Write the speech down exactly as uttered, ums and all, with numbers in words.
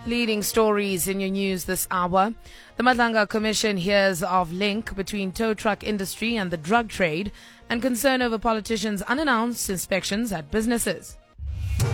Leading stories in your news this hour. The Madlanga Commission hears of link between tow truck industry and the drug trade and concern over politicians' unannounced inspections at businesses.